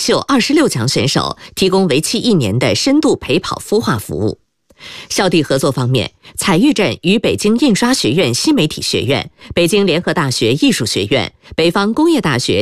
秀26强选手提供为期1年的深度陪跑孵化服务。校地合作方面，彩玉镇与北京印刷学院新媒体学院、北京联合大学艺术学院、北方工业大学